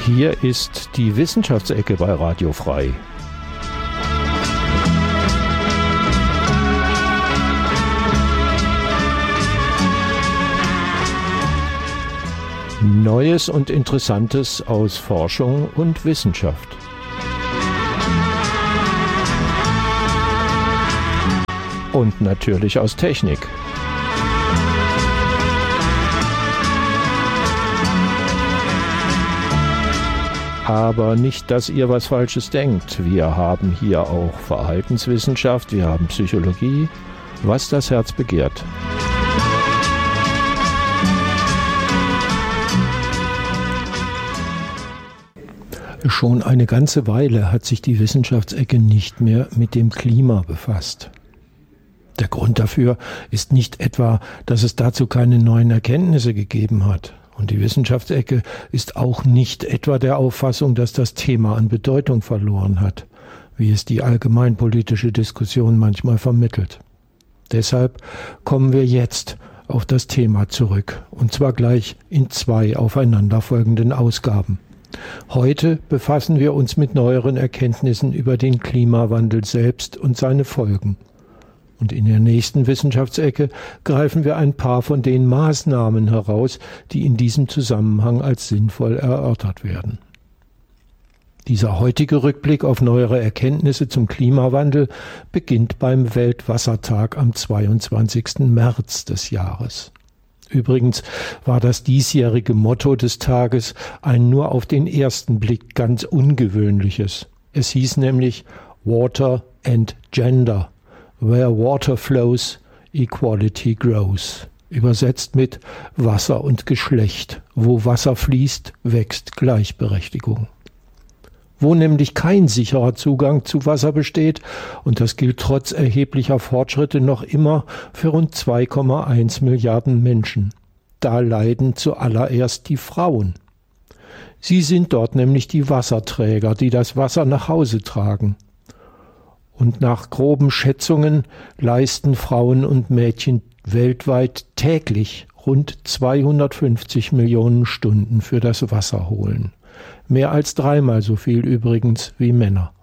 Hier ist die Wissenschaftsecke bei Radio Frei. Neues und Interessantes aus Forschung und Wissenschaft. Und natürlich aus Technik. Aber nicht, dass ihr was Falsches denkt. Wir haben hier auch Verhaltenswissenschaft, wir haben Psychologie, was das Herz begehrt. Schon eine ganze Weile hat sich die Wissenschaftsecke nicht mehr mit dem Klima befasst. Der Grund dafür ist nicht etwa, dass es dazu keine neuen Erkenntnisse gegeben hat. Und die Wissenschaftsecke ist auch nicht etwa der Auffassung, dass das Thema an Bedeutung verloren hat, wie es die allgemeinpolitische Diskussion manchmal vermittelt. Deshalb kommen wir jetzt auf das Thema zurück, und zwar gleich in 2 aufeinanderfolgenden Ausgaben. Heute befassen wir uns mit neueren Erkenntnissen über den Klimawandel selbst und seine Folgen. Und in der nächsten Wissenschaftsecke greifen wir ein paar von den Maßnahmen heraus, die in diesem Zusammenhang als sinnvoll erörtert werden. Dieser heutige Rückblick auf neuere Erkenntnisse zum Klimawandel beginnt beim Weltwassertag am 22. März des Jahres. Übrigens war das diesjährige Motto des Tages ein nur auf den ersten Blick ganz ungewöhnliches. Es hieß nämlich Water and Gender. Where water flows, equality grows. Übersetzt mit Wasser und Geschlecht. Wo Wasser fließt, wächst Gleichberechtigung. Wo nämlich kein sicherer Zugang zu Wasser besteht, und das gilt trotz erheblicher Fortschritte noch immer für rund 2,1 Milliarden Menschen, da leiden zuallererst die Frauen. Sie sind dort nämlich die Wasserträger, die das Wasser nach Hause tragen. Und nach groben Schätzungen leisten Frauen und Mädchen weltweit täglich rund 250 Millionen Stunden für das Wasserholen. Mehr als 3-mal so viel übrigens wie Männer.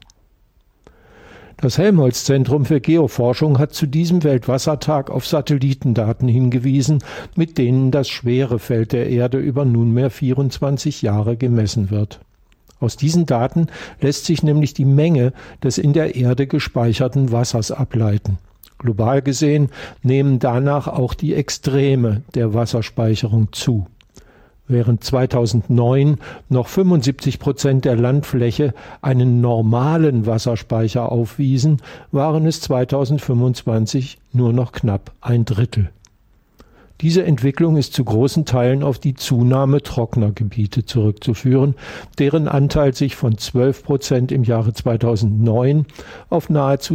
Das Helmholtz-Zentrum für Geoforschung hat zu diesem Weltwassertag auf Satellitendaten hingewiesen, mit denen das Schwerefeld der Erde über nunmehr 24 Jahre gemessen wird. Aus diesen Daten lässt sich nämlich die Menge des in der Erde gespeicherten Wassers ableiten. Global gesehen nehmen danach auch die Extreme der Wasserspeicherung zu. Während 2009 noch 75% der Landfläche einen normalen Wasserspeicher aufwiesen, waren es 2025 nur noch knapp 1/3. Diese Entwicklung ist zu großen Teilen auf die Zunahme trockener Gebiete zurückzuführen, deren Anteil sich von 12% im Jahre 2009 auf nahezu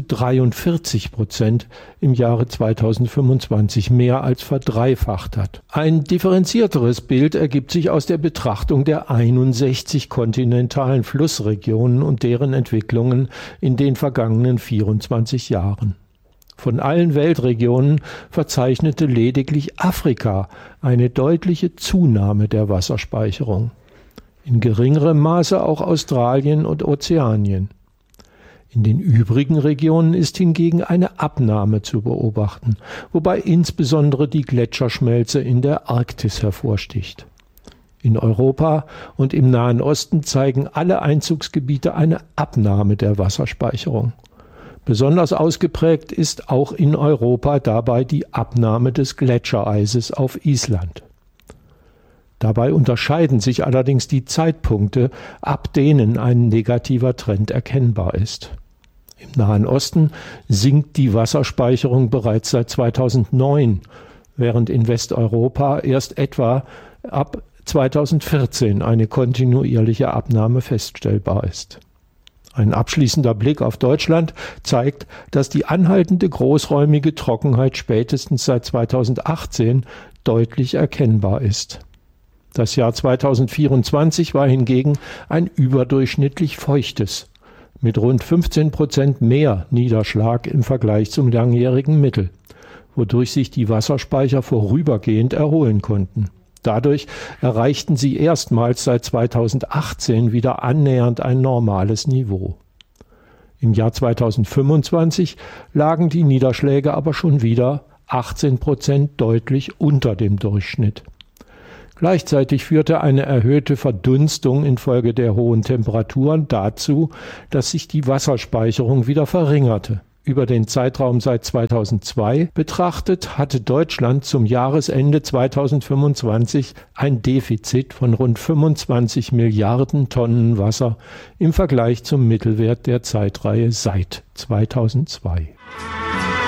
43% im Jahre 2025 mehr als verdreifacht hat. Ein differenzierteres Bild ergibt sich aus der Betrachtung der 61 kontinentalen Flussregionen und deren Entwicklungen in den vergangenen 24 Jahren. Von allen Weltregionen verzeichnete lediglich Afrika eine deutliche Zunahme der Wasserspeicherung. In geringerem Maße auch Australien und Ozeanien. In den übrigen Regionen ist hingegen eine Abnahme zu beobachten, wobei insbesondere die Gletscherschmelze in der Arktis hervorsticht. In Europa und im Nahen Osten zeigen alle Einzugsgebiete eine Abnahme der Wasserspeicherung. Besonders ausgeprägt ist auch in Europa dabei die Abnahme des Gletschereises auf Island. Dabei unterscheiden sich allerdings die Zeitpunkte, ab denen ein negativer Trend erkennbar ist. Im Nahen Osten sinkt die Wasserspeicherung bereits seit 2009, während in Westeuropa erst etwa ab 2014 eine kontinuierliche Abnahme feststellbar ist. Ein abschließender Blick auf Deutschland zeigt, dass die anhaltende großräumige Trockenheit spätestens seit 2018 deutlich erkennbar ist. Das Jahr 2024 war hingegen ein überdurchschnittlich feuchtes, mit rund 15% mehr Niederschlag im Vergleich zum langjährigen Mittel, wodurch sich die Wasserspeicher vorübergehend erholen konnten. Dadurch erreichten sie erstmals seit 2018 wieder annähernd ein normales Niveau. Im Jahr 2025 lagen die Niederschläge aber schon wieder 18% deutlich unter dem Durchschnitt. Gleichzeitig führte eine erhöhte Verdunstung infolge der hohen Temperaturen dazu, dass sich die Wasserspeicherung wieder verringerte. Über den Zeitraum seit 2002 betrachtet hatte Deutschland zum Jahresende 2025 ein Defizit von rund 25 Milliarden Tonnen Wasser im Vergleich zum Mittelwert der Zeitreihe seit 2002.